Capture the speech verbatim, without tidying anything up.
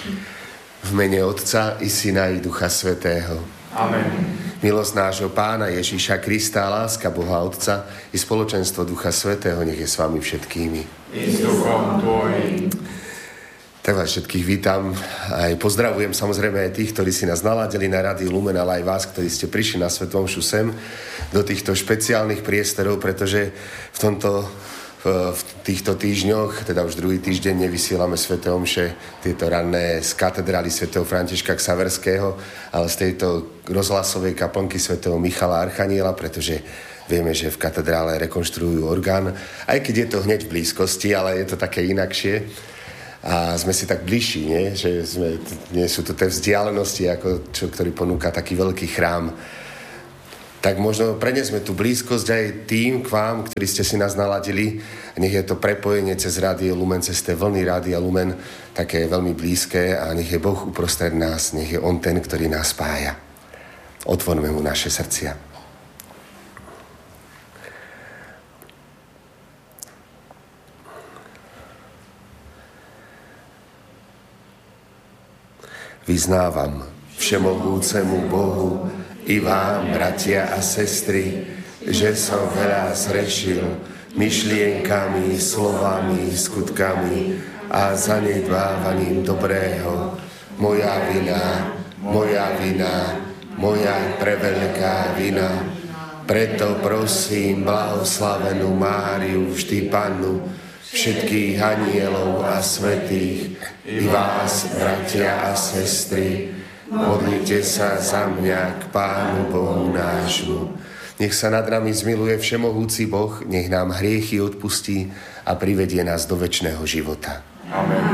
V mene Otca i Syna i Ducha Svätého. Amen. Milosť nášho Pána Ježíša Krista, láska Boha Otca i spoločenstvo Ducha Svätého nech je s vami všetkými. I s duchom tvojím. Tak vás všetkých vítam aj pozdravujem samozrejme aj tých, ktorí si nás naladili na Rádiu Lumen, ale aj vás, ktorí ste prišli na Svätú omšu sem do týchto špeciálnych priestorov, pretože v tomto v týchto týždňoch, teda už druhý týždeň nevysielame Sväté omše, tieto ranné z katedrály svätého Františka Xaverského, ale z tejto rozhlasovej kaplnky svätého Michala Archaniela, pretože vieme, že v katedrále rekonštruujú orgán, aj keď je to hneď v blízkosti, ale je to také inakšie. A sme si tak bližší, nie? Že sme, nie sú to tie vzdialenosti, ako čo, ktorý ponúka taký veľký chrám. Tak možno prenesme tú blízkosť aj tým k vám, ktorí ste si nás naladili. Nech je to prepojenie cez Rádio Lumen, cez tie vlny Rádia Lumen také veľmi blízke a nech je Boh uprostred nás, nech je On ten, ktorý nás spája. Otvorme mu naše srdcia. Vyznávam všemohúcemu Bohu i vám, bratia a sestry, že som veľa zrešil myšlienkami, slovami, skutkami a zanedbávaním dobrého. Moja vina, moja vina, moja preveľká vina. Preto prosím blahoslavenú Máriu, vždy Pannu, všetkých anielov a svätých, i vás, bratia a sestry, modlite sa za mňa k Pánu Bohu nášmu. Nech sa nad nami zmiluje všemohúci Boh, nech nám hriechy odpustí a privedie nás do večného života. Amen.